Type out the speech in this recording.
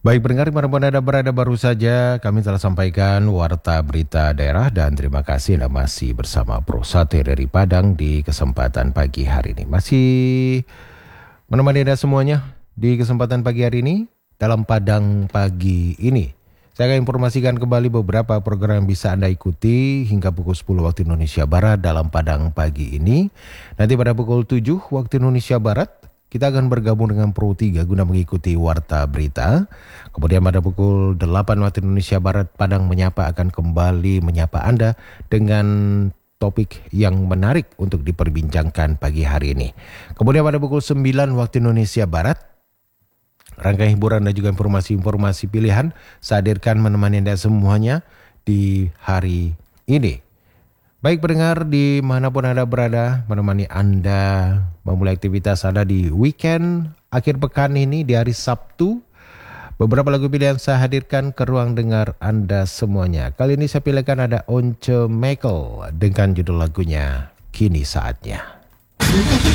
Baik pendengar dimanapun Anda berada, baru saja kami telah sampaikan Warta Berita Daerah dan terima kasih Anda masih bersama Pro Sate dari Padang di kesempatan pagi hari ini. Masih menemani Anda semuanya di kesempatan pagi hari ini dalam Padang pagi ini. Saya akan informasikan kembali beberapa program yang bisa Anda ikuti hingga pukul 10 waktu Indonesia Barat dalam Padang pagi ini. Nanti pada pukul 7 waktu Indonesia Barat, kita akan bergabung dengan Pro 3 guna mengikuti Warta Berita. Kemudian pada pukul 8 waktu Indonesia Barat, Padang Menyapa akan kembali menyapa Anda dengan topik yang menarik untuk diperbincangkan pagi hari ini. Kemudian pada pukul 9 waktu Indonesia Barat, rangkaian hiburan dan juga informasi-informasi pilihan saya hadirkan menemani Anda semuanya di hari ini. Baik pendengar dimanapun Anda berada, menemani Anda memulai aktivitas Anda di weekend akhir pekan ini di hari Sabtu. Beberapa lagu pilihan saya hadirkan ke ruang dengar Anda semuanya. Kali ini saya pilihkan ada Once Michael dengan judul lagunya Kini Saatnya.